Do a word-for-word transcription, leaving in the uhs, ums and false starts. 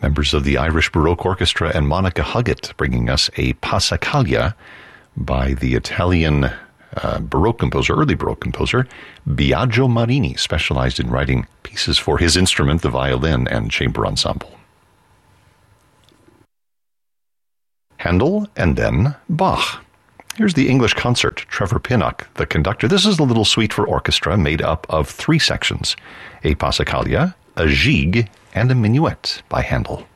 members of the Irish Baroque Orchestra and Monica Huggett bringing us a Passacaglia by the Italian uh, Baroque composer, early Baroque composer, Biagio Marini, specialized in writing pieces for his instrument, the violin, and chamber ensemble. Handel, and then Bach. Here's the English concert, Trevor Pinnock, the conductor. This is a little suite for orchestra made up of three sections, a Passacaglia, a gigue, and a minuet by Handel.